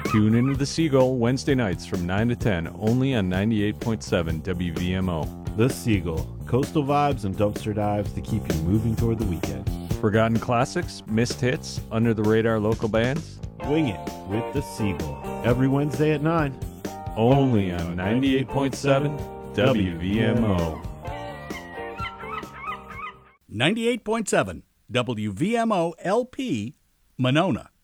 Tune into The Seagull Wednesday nights from 9 to 10, only on 98.7 WVMO. The Seagull, coastal vibes and dumpster dives to keep you moving toward the weekend. Forgotten classics, missed hits, under-the-radar local bands. Wing it with The Seagull, every Wednesday at 9. Only on 98.7 WVMO. 98.7 WVMO LP, Monona.